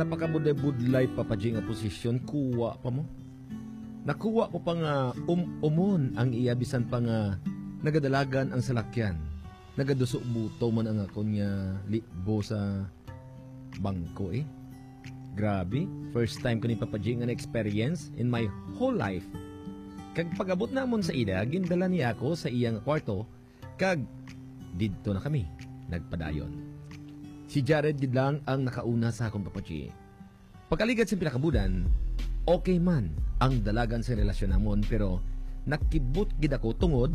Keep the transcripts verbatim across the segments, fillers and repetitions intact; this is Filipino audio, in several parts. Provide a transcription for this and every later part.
Sa pakabudlay papaji nga posisyon, kuwa pa mo. Nakuha ko pa nga um-umon ang iabisan pa nga nagadalagan ang salakyan. Nagaduso buto man ang ako niya libo sa bangko eh. Grabe, first time ko ni papaji nga na-experience in my whole life. Kag pagabot namon sa ida, gindala niya ako sa iyang kwarto, kag didto na kami, nagpadayon. Si Jared gid lang ang nakauna sa akong papaji. Pagkaligad sa pinakabudan, okay man ang dalagan sa relasyon namon, pero nakibot gid ako tungod.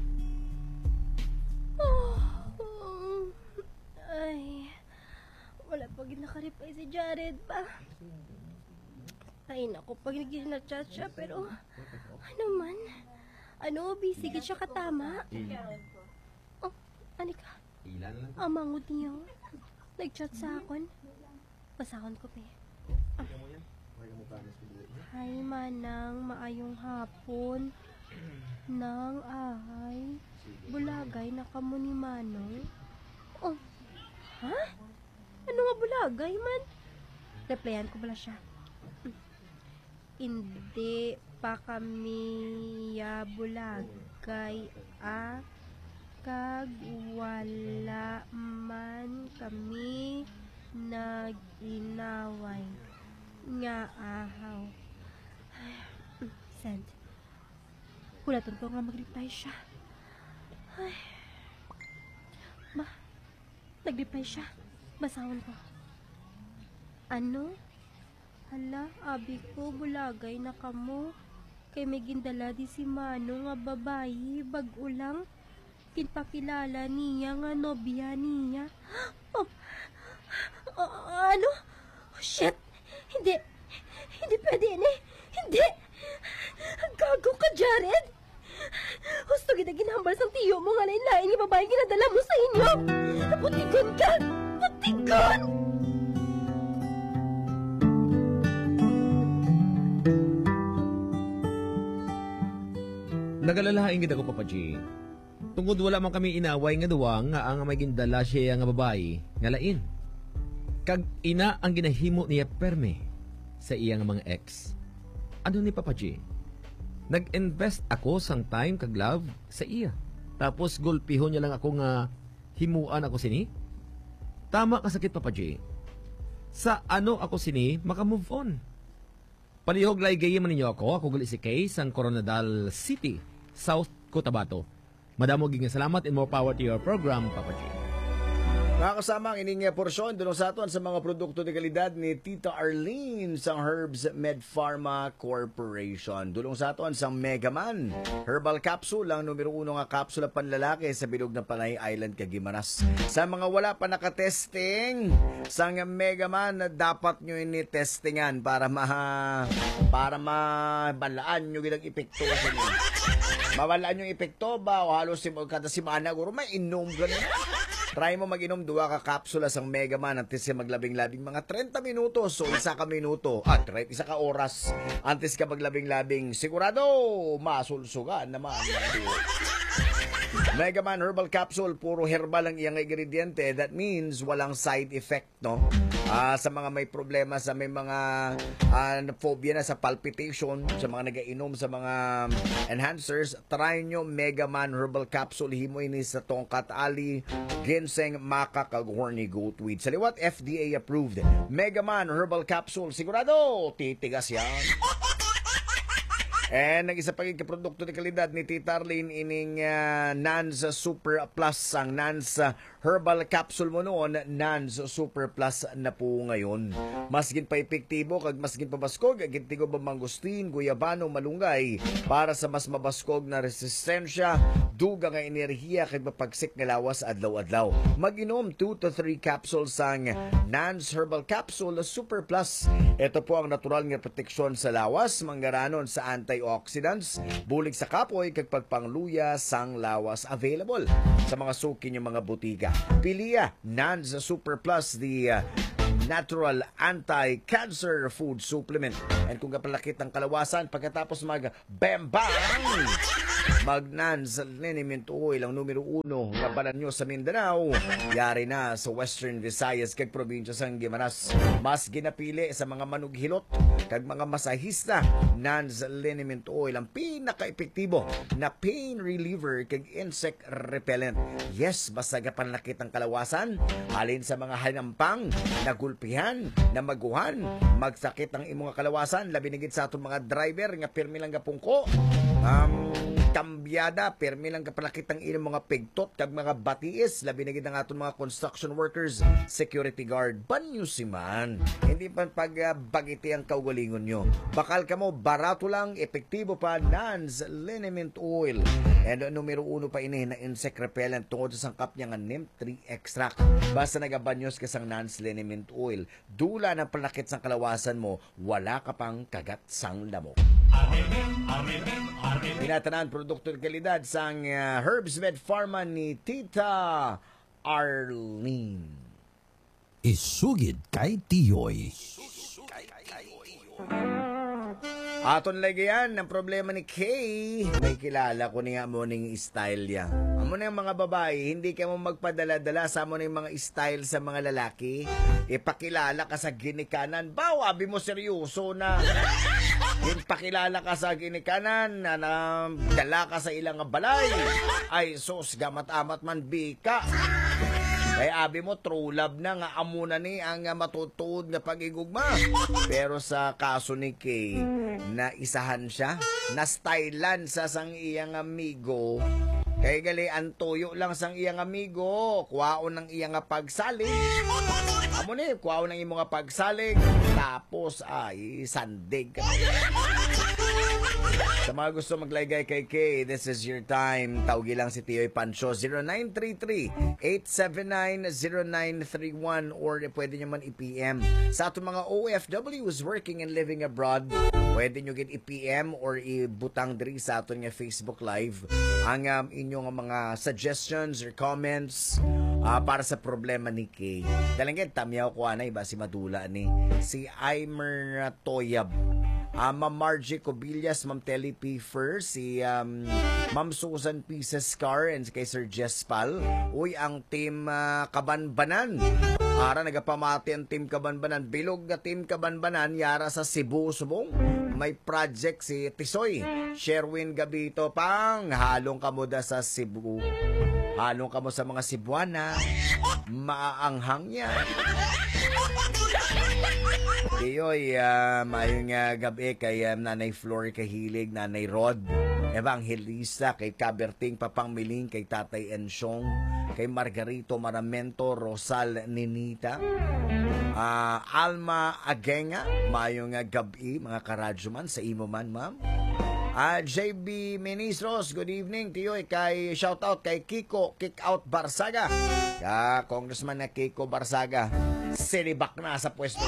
Oh, ay, wala pa gid nakaripay si Jared pa. Ay, naku, pag nag-chat siya, pero ano man, ano, busy gid siya katama. Oh, ano ka? Amangod niya. Nag-chat sa akon. Pasakon ko pa eh. Ah. Ay, manang, maayong hapon. Nang ahay. Bulagay na kamo ni Manong. Oh, ha? Ano nga bulagay, man? Replyan ko bala siya. Hindi pa kami ya bulagay, ah. Kag wala man kami nag-inaway nga ahaw. Send. Hulaton ko nga mag-reply siya. Ay. Ba? Nag-reply siya. Basahon ko. Ano? Hala, abi ko, bulagay na kamo. Kay may gindala di si Mano nga babayi, bag-ulang. Kinpakilala niya nga nobya niya. Oh, oh, ano? Oh, shit! Hindi! Hindi pwede yun eh! Hindi! Gago ka, Jared! Gusto kita ginambal sang tiyo mo nga lain-lain yung babae ginadala mo sa inyo! Putigon ka! Putigon! Nagalalahain gid ako, Papa G. Tungod wala man kami inaway nga duwa nga ang may gindala siya nga babae nga lain. Kag ina ang ginahimo niya perme sa iyang mga ex. Ano ni Papa G? Nag-invest ako sang time kag love sa iya. Tapos gulpihon niya lang ako nga himuan ako sini. Tama ka sakit, Papa G. Sa ano ako sini maka-move on. Palihog lay gayem ninyo ako. Ako gali si Kay sang Coronadal City, South Cotabato. Madamo ging salamat and more power to your program, Papa G. Mga kasama, ang ining porsyon dulong sa aton sa mga produkto de kalidad ni Tita Arlene sang Herbs Med Pharma Corporation. Dulong sa aton sang Megaman Herbal Capsule, ang numero uno nga kapsula panlalaki sa bilog ng Panay Island, Caguimaras. Sa mga wala pa nakatesting sang Megaman, dapat nyo ini-testingan para ma para mabalaan nyo gilang epekto sa inyo. Mawalaan yung epekto ba o halos kada simana guro may inom ganun. Try mo mag-inom duwa ka kapsula sang Megaman antes ka maglabing-labing mga thirty minutos o isa ka minuto at right, isa ka oras antes ka maglabing-labing sigurado masulsugan naman. Megaman Herbal Capsule, puro herbal ang iyang ingrediente. That means walang side effect, no? Uh, sa mga may problema, sa may mga uh, phobia na sa palpitation, sa mga nag-inom sa mga enhancers, try nyo Megaman Herbal Capsule. Himo ini sa tongkat ali, ginseng, maca, kag horny goatweed. Sa liwat, F D A approved. Megaman Herbal Capsule, sigurado titigas yan. And ang isa pang produkto de kalidad ni Tita Arlene ining uh, Nans Super Plus. Ang Nans Herbal Capsule mo noon, Nans Super Plus na po ngayon. Mas gin pa epektibo kag mas gin pa baskog, gintigo ba mangustin, guyabano, malunggay para sa mas mabaskog na resistensya, duga nga enerhiya kag mapagsik nga lawas adlaw-adlaw. Mag-inom two to three capsules sang Nans Herbal Capsule Super Plus. Ito po ang natural nga proteksyon sa lawas, manggaranon sa antioxidants, bulig sa kapoy kag pagpangluya sang lawas. Available sa mga suki ng mga butika. Pilia Nans Super Plus, the uh, natural anti-cancer food supplement. And kung kapalakit ng kalawasan pagkatapos mag-bam-bang Magnan sa liniment oil ang numero uno nga banan nyo sa Mindanao. Yari na sa Western Visayas kag probinsya sang Guimaras. Mas ginapili sa mga manughilot kag mga masahista. Nans liniment oil ang pinaka-epektibo na pain reliever kag insect repellent. Yes, basta gapanlakit ang kalawasan alin sa mga hanampang, nagulpihan, namaguhan, magsakit ang imong kalawasan labi na gid sa atong mga driver nga pirmi lang gapungko. Um, kambyada, permi lang kapalakit ang inyong mga pigtot kag mga batiis, labi na gid ang aton mga construction workers, security guard, banyo si man. Hindi pa pag uh, bagiti ang kaugalingon nyo. Bakal ka mo, barato lang, epektibo pa, Nans liniment oil. And uh, numero uno pa ini na insect repellent tungod sa sangkap niya nga neem tree extract. Basta nagabanyos ka sang Nans liniment oil, dula ng palakit sa kalawasan mo, wala ka pang kagat sang lamok. Tinatanan produkto ng kalidad sang uh, Herbs Med Pharma ni Tita Arlene. Isugid kay Tiyoy. Aton lagi yan, ang problema ni Kay. May kilala ko niya mo ning style ya. Amo na yung mga babae, hindi ka mo magpadala-dala sa mo na yung mga style sa mga lalaki. Ipakilala ka sa ginikanan. Baw, abi mo seryoso na. Ipakilala ka sa ginikanan na, na dala ka sa ilang balay. Ay, sus, gamat-amat man bika. Kaya abi mo, true love na nga amo na ni ang matutuod na pag-igugma. Pero sa kaso ni Kay, na isahan siya, na stylan sa sang iyang amigo, kay gali ang tuyo lang sang iyang amigo, kuwaon ng iyang pagsalig. Amo ni, kuwaon ng iyong mga pagsalig, tapos ay sandig. Sa mga gusto maglaygay kay Kay, this is your time. Tawagi lang si Tioy Pancho, zero nine three three, eight seven nine, zero nine three one, or pwede nyo man i-P M. Sa atong mga O F Ws working and living abroad, pwede nyo gin i-P M or ibutang diri sa aton nga Facebook Live ang um, inyong mga suggestions or comments uh, para sa problema ni Kay. Dalangin, tamyaw ko anay ba si Madula ni si Aimer Toyab. Uh, Ma'am Margie Cobillas, Ma'am Telly P. Fur, si um, Ma'am Susan P. Scar, and kay Sir Jess Pal. Uy, ang team uh, Kabanbanan. Ara, nagapamati ang team Kabanbanan. Bilog na team Kabanbanan, yara sa Cebu, Subong. May project si Tisoy. Sherwin Gabito, pang halong kamuda sa Cebu. Halong kamo sa mga Cebuana. Maaanghang yan. Iyoy, uh, mayong uh, gabi kay uh, Nanay Flor Kahilig, Nanay Rod Evangelista, kay Kaberting Papangmiling, kay Tatay Ensyong, kay Margarito Maramento, Rosal Ninita, uh, Alma Agenga, mayong uh, gabi, mga karadyoman, sa imo man, ma'am. Uh, J B Ministros, good evening to you. Kay shout out kay Kiko Kick Out Barsaga. Ka Congressman na Kiko Barsaga. Silibak na sa pwesto.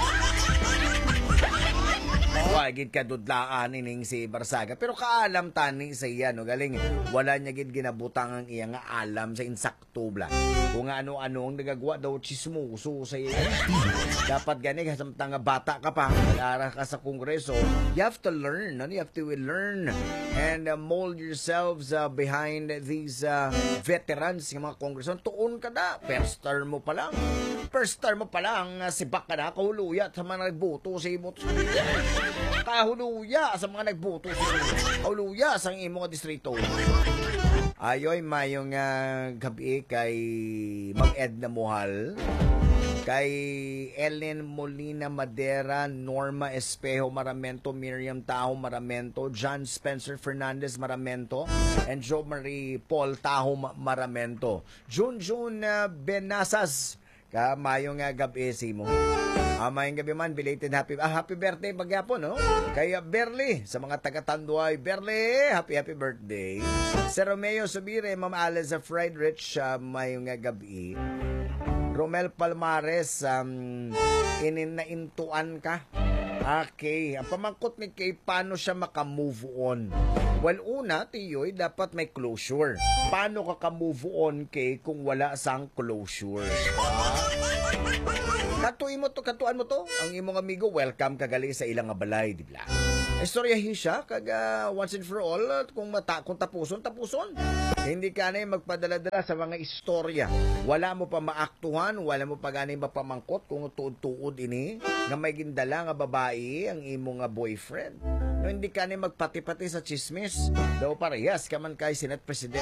Wagid kadudlaan ining si Barsaga. Pero kaalam tani sa iya, no? Galing, wala niya gid ginabutang ang iya nga alam sa insakto bla. Kung ano-ano ang nagagawa daw chismoso sa iya. Dapat gani, kasamtang bata ka pa, nag-aaral ka sa kongreso, you have to learn, no? You have to learn and uh, mold yourselves uh, behind these uh, veterans, yung mga kongreson. Tuon ka na, first term mo pa lang. First term mo pa lang, uh, sibak ka na, kahuluya sa mga nagboto sa imo. Kahuluya sa mga nagboto sa imo. Kahuluya sa imo nga distrito. Ayoy, mayong uh, gabi kay Ma'am Edna Mohal, kay Ellen Molina Madera, Norma Espejo Maramento, Miriam Taho Maramento, John Spencer Fernandez Maramento, and Jo Marie Paul Taho Maramento. Jun Jun uh, Benasas, ka mayong uh, gabi si mo. Ah, mayong gabi man, belated happy ah, happy birthday pagyapon, no? Kaya Berly, sa mga taga-Tanduay, Berly, happy happy birthday. Si Romeo Subire, Ma'am Aliza Friedrich, uh, mayong uh, gabi. Romel Palmares, um, ininaintuan ka. Okay, ang pamangkot ni Kay, paano siya makamove on? Well, una, Tiyoy, dapat may closure. Paano ka ka-move on, Kay, kung wala sang closure? Ah? Katuin mo to, katuan mo to. Ang imong amigo, welcome kagali sa ilang balay, di ba? Istoryahin siya, kag ah, once and for all, at kung, mata, kung tapuson, tapuson. Hindi ka na magpadala-dala sa mga istorya. Wala mo pa maaktuhan, wala mo pa ganay mapamangkot kung tuod-tuod ini, nga may gindala nga babae, ang imo nga boyfriend. No, hindi ka na magpati-pati sa chismis. Daw parehas ka man kay Senate President.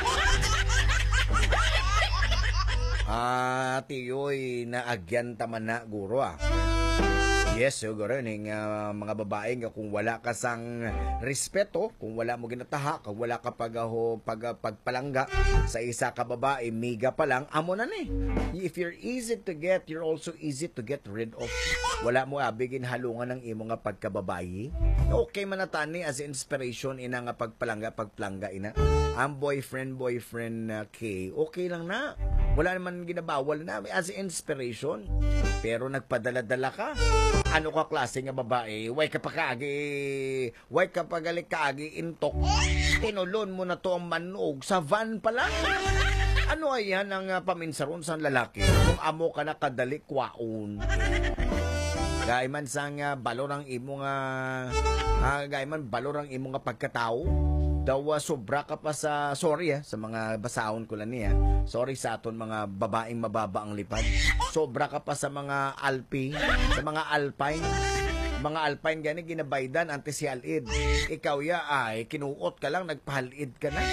Ah, tiyoy na agyan taman na guro ah. Yes, siguro ning uh, mga babae nga kung wala ka sang respeto, kung wala mo ginataha, kung wala ka pag, uh, pag uh, pagpalangga sa isa ka babae, miga pa lang, amo na ni. If you're easy to get, you're also easy to get rid of. Wala mo abigin halungan ng imo nga pagkababae. Okay man na tani as inspiration ina nga pagpalangga, pagplangga ina. Ang boyfriend, boyfriend na uh, kay, okay lang na. Wala naman ginabawal na as inspiration. Pero nagpadala-dala ka. Ano ka klase nga babae? Way ka pa kaagi, way ka pa gali kaagi intok. Tinulon mo na to ang manog sa van pa lang. Ano ayan ang uh, paminsaron sa lalaki? Kung amo ka na kadali kwaon. Gayman sang uh, balor ang imo nga uh, gayman balor ang imo nga pagkatao. Daw uh, sobra ka pa sa sorry ah, sa mga basahon ko lang niya. Sorry sa aton mga babaeng mababa ang lipad. Sobra ka pa sa mga alpi, sa mga alpine. Mga alpine gani ginabaydan antes si alid. Ikaw ya ay kinuot ka lang nagpahalid ka na.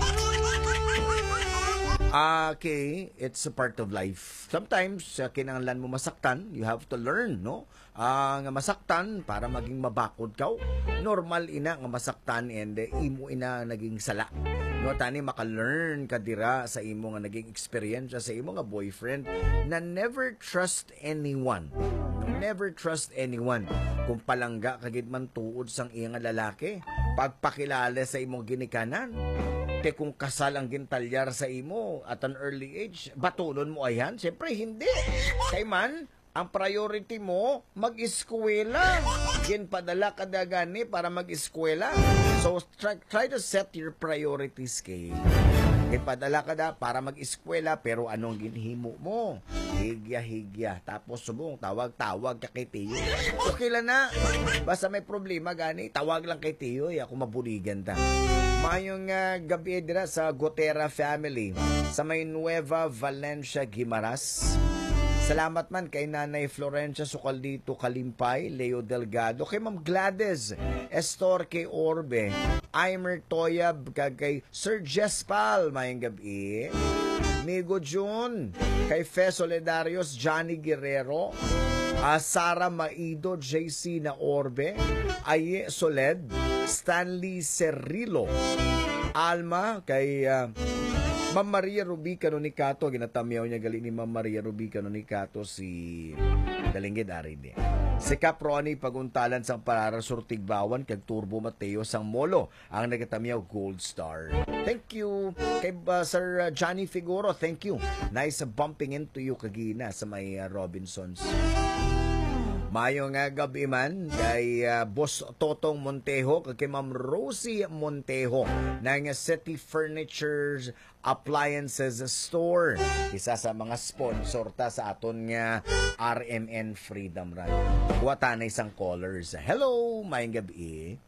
Okay, it's a part of life. Sometimes, uh, kinanglan mo masaktan, you have to learn, no? Uh, nga masaktan para maging mabakod ka. Normal ina nga masaktan and uh, imo ina naging sala. No, tani maka-learn ka dira sa imo nga naging experience sa imo nga boyfriend na never trust anyone. Never trust anyone. Kung palangga kagid man tuod sang iya nga lalaki, pagpakilala sa imong ginikanan. Te kung kasal ang gintalyar sa imo at an early age, batulon mo ayan? Siyempre hindi. Kay man, ang priority mo, mag-eskwela. Ginpadala ka na gani para mag-eskwela. So, try, try to set your priorities kay. Ginpadala ka na para mag-eskwela, pero anong ginhimo mo? Higya-higya. Tapos subong, tawag-tawag ka kay Tiyo. Okay lang na. Basta may problema gani, tawag lang kay Tiyo. Eh, ako mabuligan ta. Mayong uh, gabi dira sa Gotera family sa may Nueva Valencia, Guimaras. Salamat man kay Nanay Florencia Sucaldito Kalimpay, Leo Delgado, kay Ma'am Gladys Estorque Orbe, Aimer Toyab, kay Sir Jespal, mayong gabi. Migo June, kay Fe Solidarios, Johnny Guerrero, uh, Sara Maido, J C na Orbe, Aye Soled, Stanley Cerrillo, Alma, kay uh, Ma'am Maria Ruby Canonicato, ginatamiyaw niya galing ni Ma'am Maria Ruby Canonicato si Dalinggid Aride. Si Caproni paguntalan sang Parara Surtigbawan kag Turbo Mateo sang Molo ang nagatamiyaw Gold Star. Thank you kay uh, Sir Johnny Figuro, thank you. Nice uh, bumping into you kagina sa may uh, Robinsons. Mayo nga gabi man kay uh, Boss Totong Montejo kay Ma'am Rosie Montejo ng City Furniture Appliances Store. Isa sa mga sponsor ta sa aton nga R M N Freedom Run. Kuwata na isang callers. Hello, mayong gabi.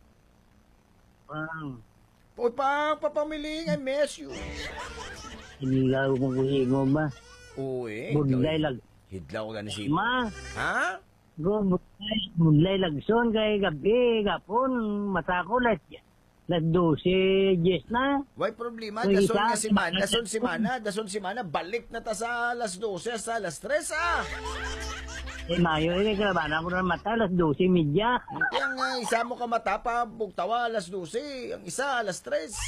Pang, O pa, papamiling, I miss you. hinilaw mo ko ba? Uy, Budlay lag. hidlaw ka na si... Ma, Ha? go budlay, budlay lagson kay gabi, gapon, mata ko las, las dose, yes na. Why problema? Uy, Dason isa- nga si Mana, dason si Mana, dason si Mana, balik na ta sa alas dose, sa alas tres, ah. Eh, mayo, eh, kalabanan ko na mata, las dose, media. Kaya nga, isa mo ka mata pa, bugtawa, alas dose, ang isa, alas tres.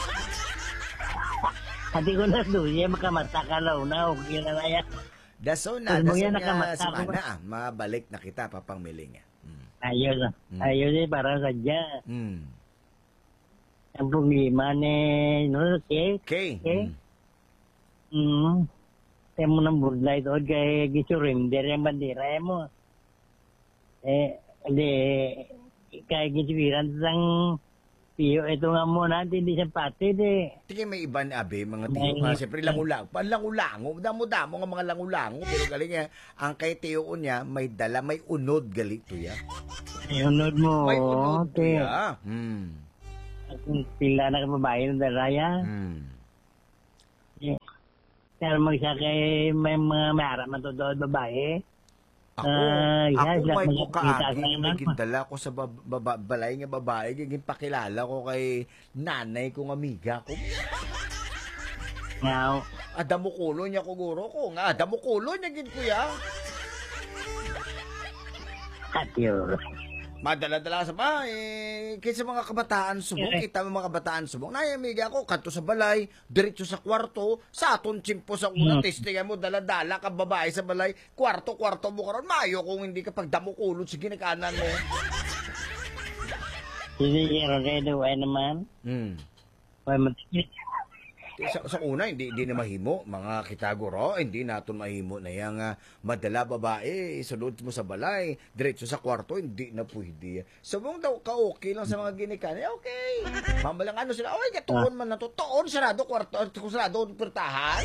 Hati ko las dose, makamata ka law na, okay na na yan. Dason na, Ano mo dason yan, nga nakamata si ko Mana, ba? ah. Mabalik na kita, papangmiling. Hmm. Ayos na, Hmm. ayos eh, para sadya. Hmm. Ang problema ni, no, okay? Okay. Okay. Hmm. Hmm. Kaya mo ng budlay doon kay gisurrender yung bandera mo. Eh, hindi, kaya gisuwiran sang piyo, ito nga muna, hindi siya pati, di. Tingin may iba na abe, mga tiyo May- nga, siyempre langulang, panlangulango, damo-damo nga mga langulango, pero galing nga, ang kay tiyo niya, may dala, may unod galito ya. Unod mo. May unod, te. kuya. Hmm. Kung sila na kababae ng daraya. Hmm. Pero mag-isa kay may mga mayara man to doon babae. Ako, Ah, yeah, ako lahat may mga buka kita aking sa may naman. gindala ko sa bab- baba- balay nga babae, giging pakilala ko kay nanay kong amiga ko. Now, Adamukulo niya ko guro ko nga, adamukulo niya gid kuya. at yun. Madala-dala sa bahay. Kaysa mga kabataan subong, kita mo mga kabataan subong. Nayamiga ako, kanto sa balay, diretso sa kwarto, sa aton chimpo sa una, Hmm. testingan mo, dala-dala ka babae sa balay, kwarto-kwarto mo karon mayo kung hindi ka pagdamukulot sa ginikanan mo. Hindi yun rin ay naman. Hmm. May matikit. Sa, sa una, hindi, hindi na mahimo, mga kitaguro, hindi naton mahimo na yung ah, madala babae, isulod mo sa balay, diretso sa kwarto, hindi na pwede. Subong daw ka-okay lang sa mga ginikanan, eh, okay. Mamalang ano sila, oy, katuon man na to, toon, sarado kwarto, sarado pertahan.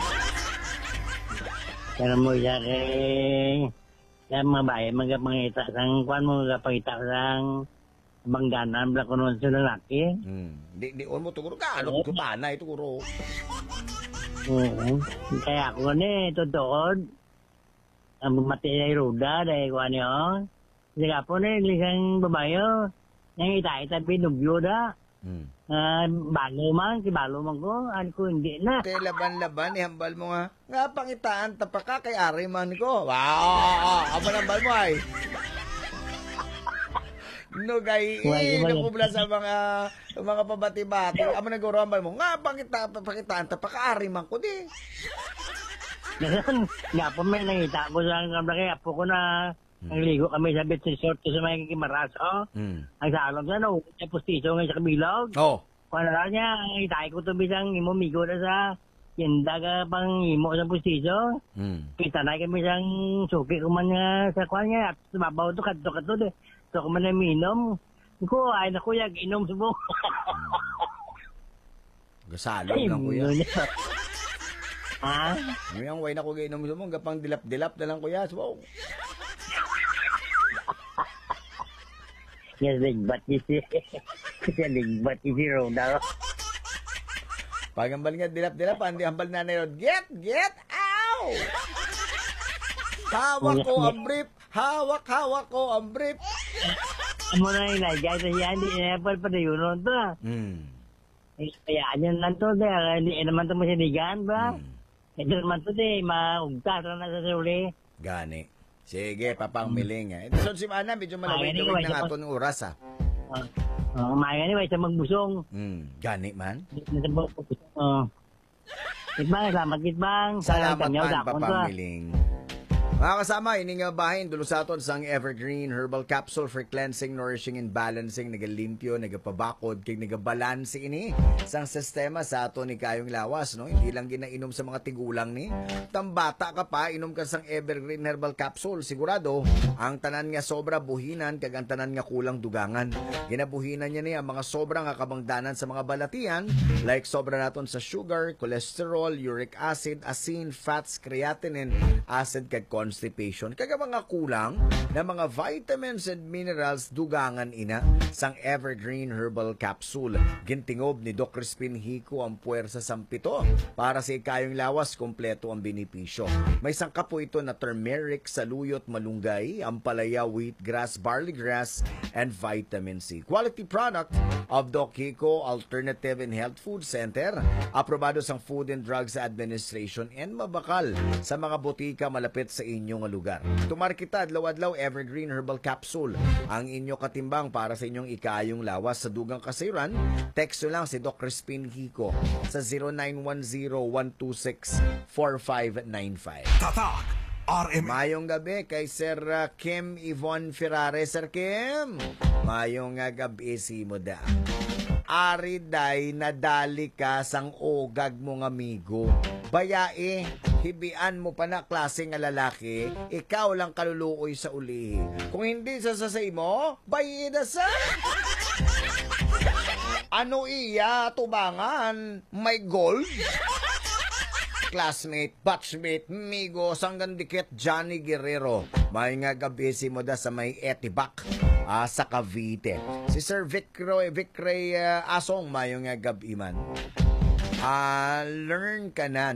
Pero mo siya kay... Kaya mga bae, magpangita sang kwan mo, magpangita sang bangganan, bala ko nun sa lalaki. Hmm. Di, di, on mo tuguro ka, ano, kumana, ito guro. Oo. Kaya ako ni, totoo. Ang mati ay ruda, dahil kwan yun. Kasi po ni, lisang babayo, nang ita-ita pinugyo da. Hmm. Ah, balo man, si balo man ko, ano ko hindi na. Te, laban-laban, ihambal mo nga, nga pangitaan, tapaka kay ari man ko. Wow, amo nambal mo ay. No gay, Why, why? nakubla sa mga mga pabati-bati. Amo naguro ambal mo, nga pangita pakitaan tapaka ari man ko di. Ngayon, nga po may nangita ko sa kamlaki, apo ko na nagligo kami sa beach resort ko sa may Kimaraso. Hmm. Ang salong sa no, sa pustiso ngayon sa kabilog. Oh. Kung ano lang niya, ang itay ko ito bisang imo migo na sa yenda ka pang imo sa pustiso. Hmm. Kita na kami sang suki ko man nga sa kwan nga, at sumabaw to, kadto kadto de. So kung man na minom, ko ay na kuya, inom subo. Gasalo lang kuya. Ha? Ngayong way na ko gainom mo, gapang dilap-dilap na lang kuya. So, Yes, ligbat ni si... Kasi ligbat ni si Ronald. pagambal nga dilap-dilap, andi hambal na na get, get, ow! Hawak ko ang brief, hawak-hawak ko ang brief. Amo na yung nagay sa siya, hindi na pa pa yun nun to. Hmm. Eh, kaya yan lang to, de. Hindi naman to masinigan ba? Hmm. Ito naman to, de. Maugtas na sa suli. Gani. Sige, papang miling. Eh. Ito si Mana, medyo malawig Ay, na anyway, ng ito- aton oras ah. Uh, uh, Maya ni, sa magbusong. Hmm. Gani man. Nasa magbusong. Uh. Kitbang, salamat kitbang. Salamat Tanyaw, man, dakon to, papang ah. miling. Mga kasama, ining nga bahin, dulo sa aton sang Evergreen Herbal Capsule for cleansing, nourishing, and balancing. Nagalimpyo, nagapabakod, kay nagabalanse ini. Sang sistema sa aton ni kayong lawas, no? Hindi lang ginainom sa mga tigulang ni. Tambata ka pa, inom ka sang Evergreen Herbal Capsule. Sigurado, ang tanan nga sobra buhinan, kag ang tanan nga kulang dugangan. Ginabuhinan niya niya ang mga sobra nga kabangdanan sa mga balatian, like sobra naton sa sugar, cholesterol, uric acid, asin, fats, creatinine, acid, kag constipation. Kaga mga kulang na mga vitamins and minerals dugangan ina sang Evergreen Herbal Capsule. Gintingob ni Doc Crispin Hico ang puwersa sampito para sa ikayong lawas, kompleto ang benepisyo. May sangkap po ito na turmeric, saluyot, malunggay, ampalaya, wheatgrass, barley grass, and vitamin C. Quality product of Doc Hico Alternative and Health Food Center. Aprobado sang Food and Drugs Administration and mabakal sa mga botika malapit sa inyong lugar. Tumarkita adlaw-adlaw Evergreen Herbal Capsule ang inyo katimbang para sa inyong ikayong lawas sa dugang kasiran. Text lang si Doc Crispin Hico sa zero nine one zero one two six four five nine five. Tatak R M. Mayong gabi kay Sir uh, Kim Yvonne Ferrare. Sir Kim, mayong uh, gabi si mo da. Ari day nadali ka sang ogag mong amigo. Bayae, hibian mo pa na klase nga lalaki, ikaw lang kaluluoy sa uli. Kung hindi sasasay mo, bayi na sa... Ano iya, tubangan? May gold? Classmate, batchmate, migo, sanggan dikit, Johnny Guerrero. May nga gabi si mo da sa may etibak. ah, sa Cavite. Si Sir Vic Roy, Vic Ray ah, Asong mayong nga gabi man. Ah, learn ka na